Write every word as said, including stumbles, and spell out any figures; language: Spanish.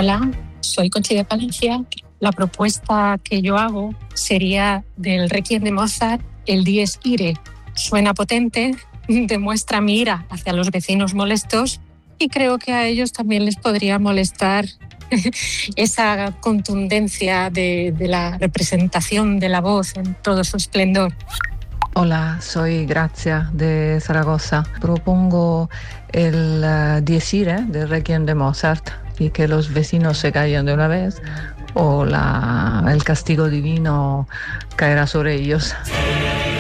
Hola, soy Conchi de Palencia. La propuesta que yo hago sería del Requiem de Mozart, el Dies Irae. Suena potente, demuestra mi ira hacia los vecinos molestos y creo que a ellos también les podría molestar esa contundencia de, de la representación de la voz en todo su esplendor. Hola, soy Grazia de Zaragoza. Propongo el uh, Dies Irae del Requiem de Mozart y que los vecinos se callen de una vez o la, el castigo divino caerá sobre ellos.